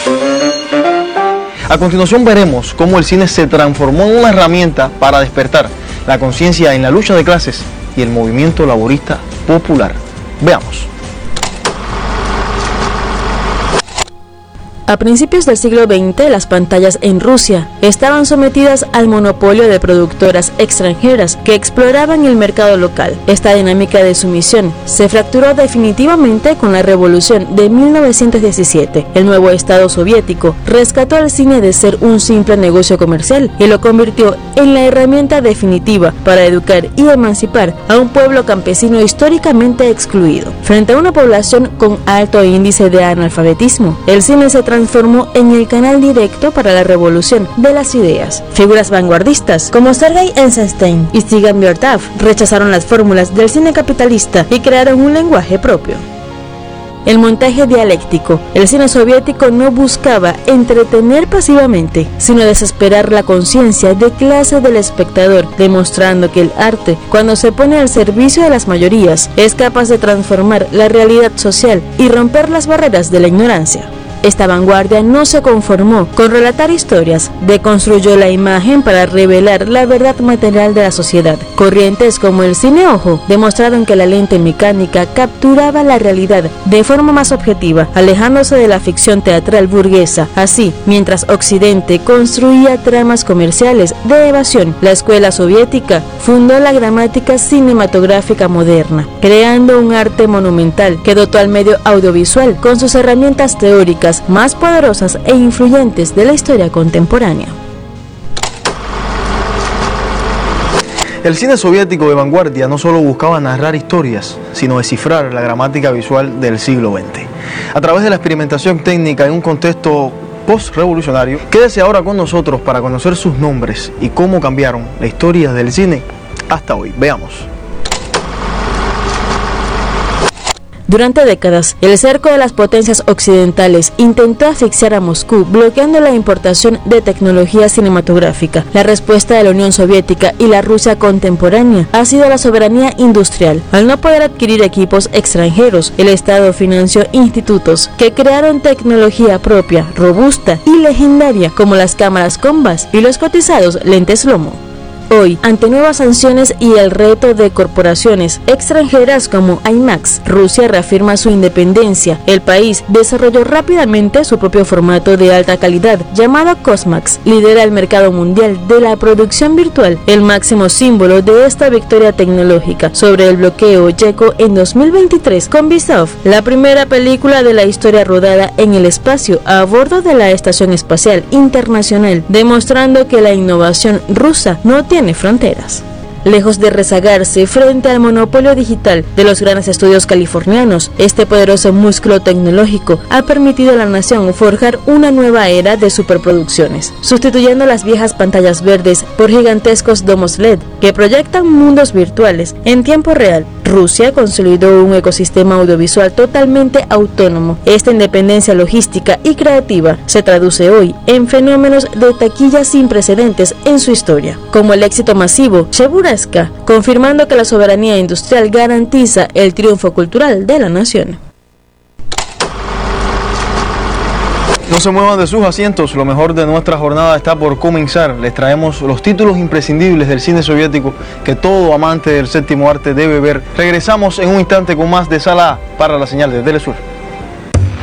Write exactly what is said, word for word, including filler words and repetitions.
A continuación veremos cómo el cine se transformó en una herramienta para despertar la conciencia en la lucha de clases y el movimiento laborista popular. Veamos. A principios del siglo veinte, las pantallas en Rusia estaban sometidas al monopolio de productoras extranjeras que exploraban el mercado local. Esta dinámica de sumisión se fracturó definitivamente con la revolución de mil novecientos diecisiete. El nuevo Estado soviético rescató al cine de ser un simple negocio comercial y lo convirtió en la herramienta definitiva para educar y emancipar a un pueblo campesino históricamente excluido. Frente a una población con alto índice de analfabetismo, el cine se transformó en el canal directo para la revolución de las ideas. Figuras vanguardistas como Sergei Eisenstein y Sigan Vertov rechazaron las fórmulas del cine capitalista y crearon un lenguaje propio. El montaje dialéctico. El cine soviético no buscaba entretener pasivamente, sino desesperar la conciencia de clase del espectador, demostrando que el arte, cuando se pone al servicio de las mayorías, es capaz de transformar la realidad social y romper las barreras de la ignorancia. Esta vanguardia no se conformó con relatar historias, deconstruyó la imagen para revelar la verdad material de la sociedad. Corrientes como el cine ojo demostraron que la lente mecánica capturaba la realidad de forma más objetiva, alejándose de la ficción teatral burguesa. Así, mientras Occidente construía tramas comerciales de evasión, la escuela soviética fundó la gramática cinematográfica moderna, creando un arte monumental que dotó al medio audiovisual con sus herramientas teóricas más poderosas e influyentes de la historia contemporánea. El cine soviético de vanguardia no solo buscaba narrar historias, sino descifrar la gramática visual del siglo veinte. A través de la experimentación técnica en un contexto post-revolucionario, quédese ahora con nosotros para conocer sus nombres y cómo cambiaron la historia del cine hasta hoy. Veamos. Durante décadas, el cerco de las potencias occidentales intentó asfixiar a Moscú, bloqueando la importación de tecnología cinematográfica. La respuesta de la Unión Soviética y la Rusia contemporánea ha sido la soberanía industrial. Al no poder adquirir equipos extranjeros, el Estado financió institutos que crearon tecnología propia, robusta y legendaria, como las cámaras Combas y los cotizados lentes Lomo. Hoy, ante nuevas sanciones y el reto de corporaciones extranjeras como IMAX, Rusia reafirma su independencia. El país desarrolló rápidamente su propio formato de alta calidad, llamado Cosmax. Lidera el mercado mundial de la producción virtual. El máximo símbolo de esta victoria tecnológica sobre el bloqueo llegó en dos mil veintitrés con Vizov, la primera película de la historia rodada en el espacio a bordo de la Estación Espacial Internacional, demostrando que la innovación rusa no tiene tiene fronteras. Lejos de rezagarse frente al monopolio digital de los grandes estudios californianos, este poderoso músculo tecnológico ha permitido a la nación forjar una nueva era de superproducciones, sustituyendo las viejas pantallas verdes por gigantescos domos L E D que proyectan mundos virtuales en tiempo real. Rusia consolidó un ecosistema audiovisual totalmente autónomo. Esta independencia logística y creativa se traduce hoy en fenómenos de taquilla sin precedentes en su historia, como el éxito masivo Cheburashka, confirmando que la soberanía industrial garantiza el triunfo cultural de la nación. No se muevan de sus asientos, lo mejor de nuestra jornada está por comenzar. Les traemos los títulos imprescindibles del cine soviético que todo amante del séptimo arte debe ver. Regresamos en un instante con más de Sala A para la señal de Telesur.